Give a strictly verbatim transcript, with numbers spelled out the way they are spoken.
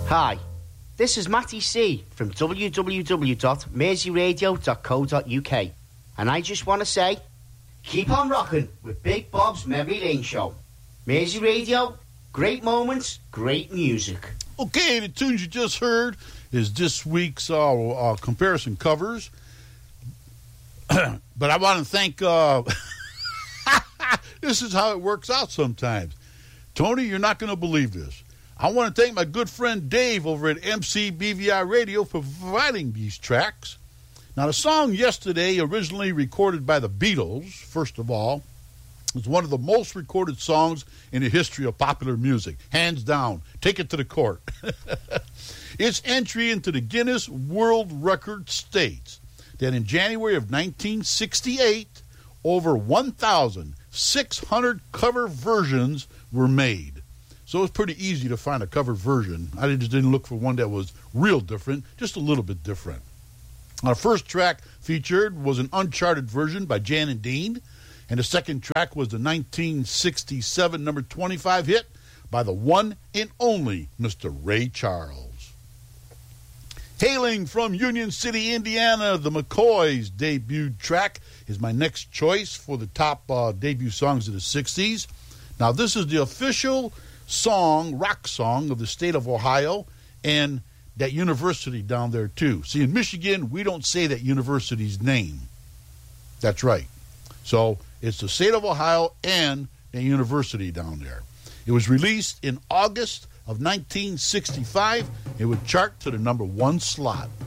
Hi, this is Matty C from w w w dot mersey radio dot co dot u k, and I just want to say, keep on rocking with Big Bob's Memory Lane Show. Mersey Radio, great moments, great music. Okay, the tunes you just heard is this week's uh, uh, comparison covers. But I want to thank, uh, this is how it works out sometimes. Tony, you're not going to believe this. I want to thank my good friend Dave over at M C B V I Radio for providing these tracks. Now, the song Yesterday, originally recorded by the Beatles, first of all, is one of the most recorded songs in the history of popular music. Hands down. Take it to the court. Its entry into the Guinness World Record states that in January of nineteen sixty-eight, over one thousand six hundred cover versions were made. So it's pretty easy to find a cover version. I just didn't look for one that was real different, just a little bit different. Our first track featured was an uncharted version by Jan and Dean, and the second track was the nineteen sixty-seven number twenty-five hit by the one and only Mister Ray Charles. Hailing from Union City, Indiana, the McCoys' debut track is my next choice for the top uh, debut songs of the sixties. Now, this is the official song, rock song of the state of Ohio and that university down there, too. See, in Michigan, we don't say that university's name. That's right. So it's the state of Ohio and the university down there. It was released in August of nineteen sixty-five. It would chart to the number one slot.